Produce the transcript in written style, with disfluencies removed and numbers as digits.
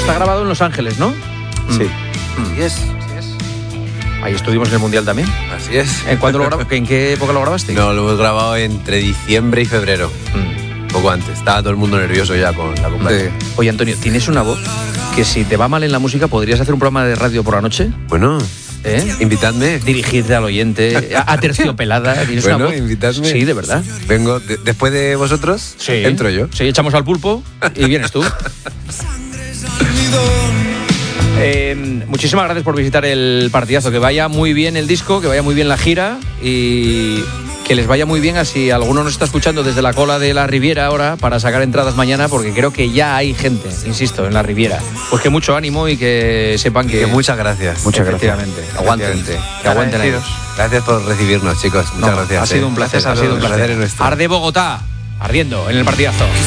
está grabado en Los Ángeles, ¿no? Sí. Así es. Ahí estuvimos en el Mundial también. Así es. ¿En qué época lo grabaste? No, lo hemos grabado entre diciembre y febrero. Poco antes. Estaba todo el mundo nervioso ya con la Copa. Oye, Antonio, tienes una voz que si te va mal en la música, ¿podrías hacer un programa de radio por la noche? Bueno, invitadme. Dirigirte al oyente, aterciopelada. Bueno, invitadme. Sí, de verdad. Vengo, después de vosotros, entro yo. Sí, echamos al pulpo y vienes tú. Muchísimas gracias por visitar el partidazo. Que vaya muy bien el disco, que vaya muy bien la gira y que les vaya muy bien. Así alguno nos está escuchando desde la cola de la Riviera ahora para sacar entradas mañana, porque creo que ya hay gente, insisto, en la Riviera. Pues que mucho ánimo y que sepan que muchas gracias. Muchas gracias. Aguanten. Que aguanten ellos. Gracias por recibirnos, chicos. Muchas gracias. Ha sido un placer. Ha sido un placer. Nuestro. Arde Bogotá, ardiendo en el partidazo.